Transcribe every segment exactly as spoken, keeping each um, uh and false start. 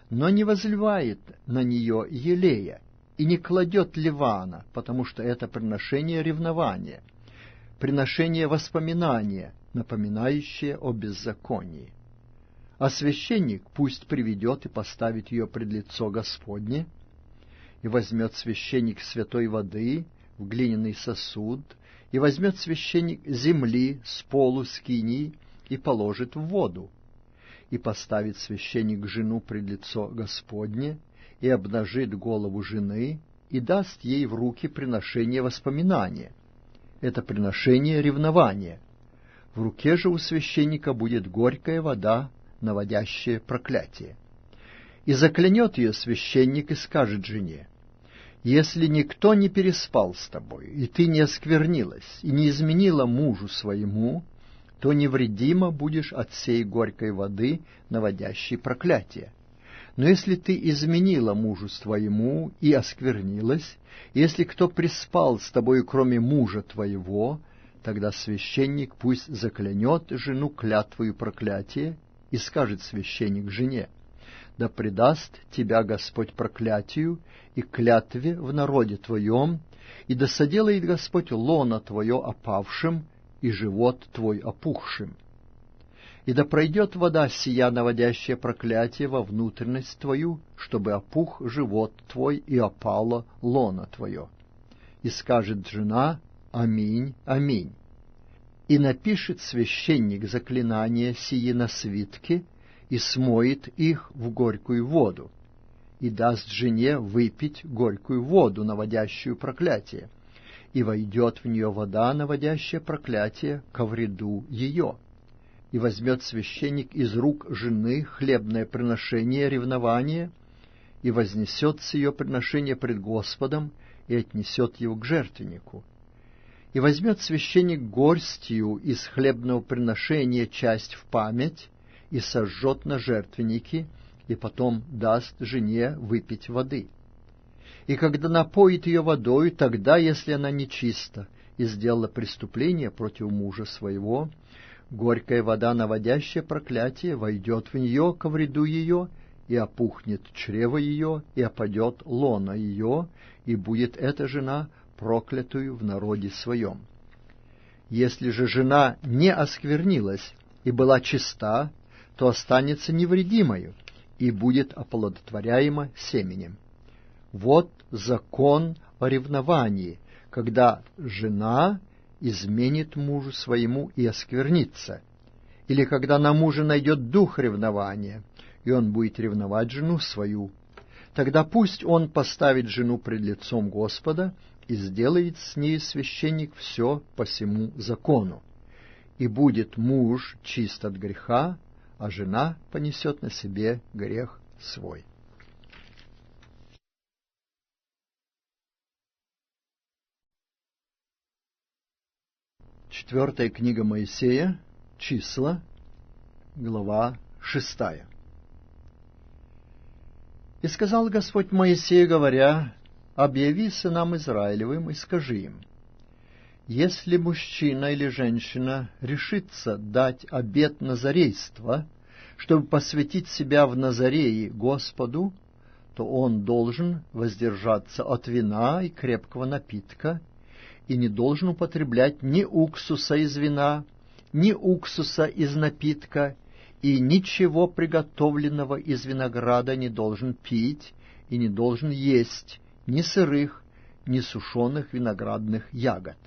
но не возливает на нее елея и не кладет ливана, потому что это приношение ревнования, приношение воспоминания, напоминающее о беззаконии. А священник пусть приведет и поставит ее пред лицо Господне, и возьмет священник святой воды в глиняный сосуд, и возьмет священник земли с полу скинии и положит в воду, и поставит священник жену пред лицо Господне, и обнажит голову жены, и даст ей в руки приношение воспоминания. Это приношение ревнования. В руке же у священника будет горькая вода, наводящее проклятие. И заклянет ее священник и скажет жене: «Если никто не переспал с тобой, и ты не осквернилась, и не изменила мужу своему, то невредима будешь от сей горькой воды, наводящей проклятие. Но если ты изменила мужу своему и осквернилась, если кто приспал с тобой, кроме мужа твоего, тогда священник пусть заклянет жену клятвою проклятия, и скажет священник жене: да предаст тебя Господь проклятию и клятве в народе твоем, и да соделает Господь лоно твое опавшим и живот твой опухшим. И да пройдет вода сия, наводящая проклятие, во внутренность твою, чтобы опух живот твой и опало лоно твое. И скажет жена: аминь, аминь. И напишет священник заклинания сии на свитке, и смоет их в горькую воду, и даст жене выпить горькую воду, наводящую проклятие, и войдет в нее вода, наводящая проклятие, ко вреду ее. И возьмет священник из рук жены хлебное приношение ревнования, и вознесет с ее приношение пред Господом, и отнесет его к жертвеннику. И возьмет священник горстью из хлебного приношения часть в память, и сожжет на жертвеннике, и потом даст жене выпить воды. И когда напоит ее водой, тогда, если она нечиста и сделала преступление против мужа своего, горькая вода, наводящая проклятие, войдет в нее ко вреду ее, и опухнет чрево ее, и опадет лона ее, и будет эта жена проклятую в народе своем. Если же жена не осквернилась и была чиста, то останется невредимою и будет оплодотворяема семенем. Вот закон о ревновании, когда жена изменит мужу своему и осквернится, или когда на муже найдет дух ревнования, и он будет ревновать жену свою. Тогда пусть он поставит жену пред лицом Господа и сделает с ней священник все по сему закону. И будет муж чист от греха, а жена понесет на себе грех свой. Четвертая книга Моисея, Числа, глава шестая. «И сказал Господь Моисею, говоря: объяви сынам Израилевым и скажи им: если мужчина или женщина решится дать обет назарейства, чтобы посвятить себя в Назарее Господу, то он должен воздержаться от вина и крепкого напитка, и не должен употреблять ни уксуса из вина, ни уксуса из напитка, и ничего приготовленного из винограда не должен пить, и не должен есть ни сырых, ни сушеных виноградных ягод.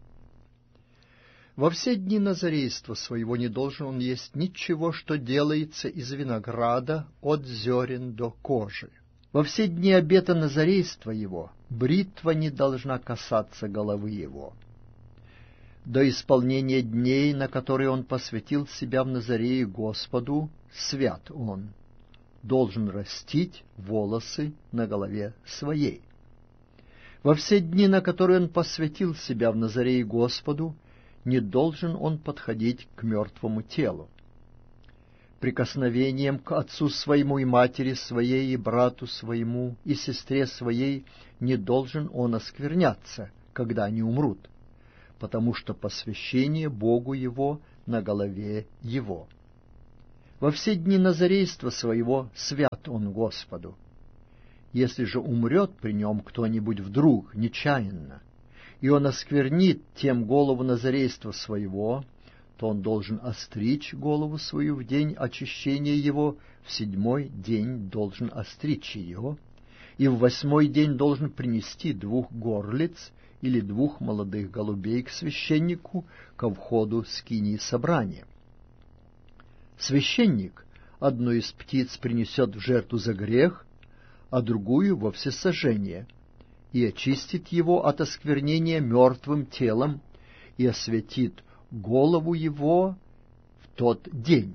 Во все дни назарейства своего не должен он есть ничего, что делается из винограда от зерен до кожи. Во все дни обета назарейства его бритва не должна касаться головы его. До исполнения дней, на которые он посвятил себя в Назарее Господу, свят он, должен растить волосы на голове своей. Во все дни, на которые он посвятил себя в Назарее Господу, не должен он подходить к мертвому телу. Прикосновением к отцу своему и матери своей, и брату своему, и сестре своей не должен он оскверняться, когда они умрут, потому что посвящение Богу его на голове его. Во все дни назарейства своего свят он Господу. Если же умрет при нем кто-нибудь вдруг, нечаянно, и он осквернит тем голову назарейства своего, то он должен остричь голову свою в день очищения его, в седьмой день должен остричь ее, и в восьмой день должен принести двух горлиц или двух молодых голубей к священнику ко входу скинии собрания. Священник одну из птиц принесет в жертву за грех, а другую во всесожжение, и очистит его от осквернения мертвым телом, и осветит голову его в тот день.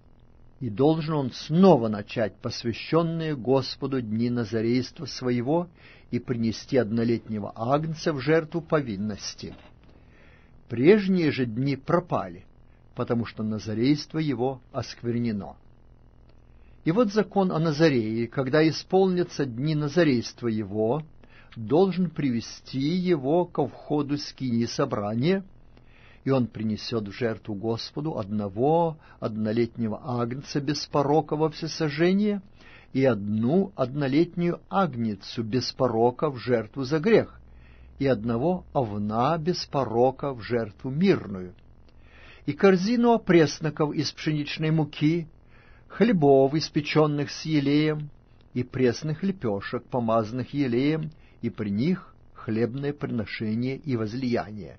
И должен он снова начать посвященные Господу дни назарейства своего и принести однолетнего агнца в жертву повинности. Прежние же дни пропали, потому что назарейство его осквернено. И вот закон о Назарее, когда исполнятся дни назарейства его, должен привести его ко входу скинии собрания, и он принесет в жертву Господу одного однолетнего агнца без порока во всесожжение и одну однолетнюю агнецу без порока в жертву за грех, и одного овна без порока в жертву мирную, и корзину опресноков из пшеничной муки, хлебов, испеченных с елеем, и пресных лепешек, помазанных елеем, и при них хлебное приношение и возлияние.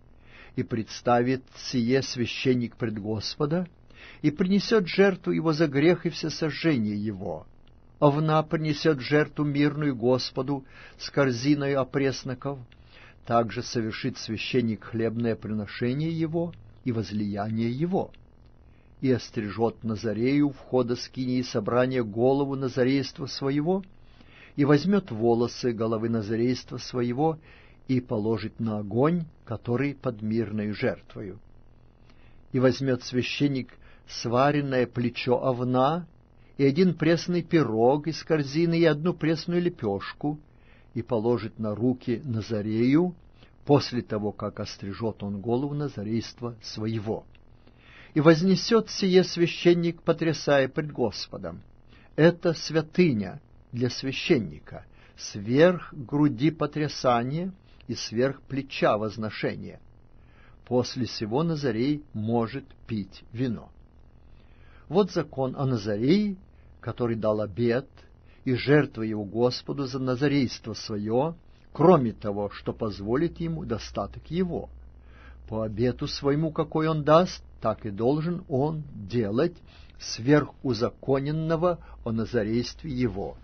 И представит сие священник пред Господа, и принесет жертву его за грех и всесожжение его. Овна принесет жертву мирную Господу с корзиной опресноков. Также совершит священник хлебное приношение его и возлияние его. И острижет Назарею у входа скинии собрания голову назарейства своего, и возьмет волосы головы назарейства своего, и положит на огонь, который под мирною жертвою. И возьмет священник сваренное плечо овна, и один пресный пирог из корзины, и одну пресную лепешку, и положит на руки Назарею, после того, как острижет он голову назарейства своего. И вознесет сие священник, потрясая пред Господом. Это святыня для священника, сверх груди потрясания и сверх плеча возношения. После сего Назарей может пить вино. Вот закон о Назарее, который дал обет, и жертва его Господу за назарейство свое, кроме того, что позволит ему достаток его. По обету своему, какой он даст, так и должен он делать сверхузаконенного о назарействе его.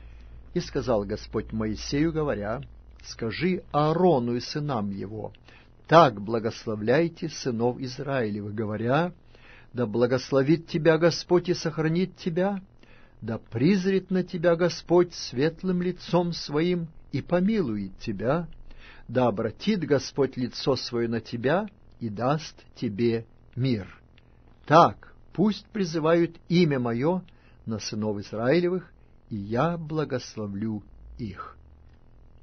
И сказал Господь Моисею, говоря: «Скажи Аарону и сынам его, так благословляйте сынов Израилевых, говоря: да благословит тебя Господь и сохранит тебя, да призрит на тебя Господь светлым лицом своим и помилует тебя, да обратит Господь лицо свое на тебя и даст тебе мир. Так пусть призывают имя мое на сынов Израилевых, и я благословлю их».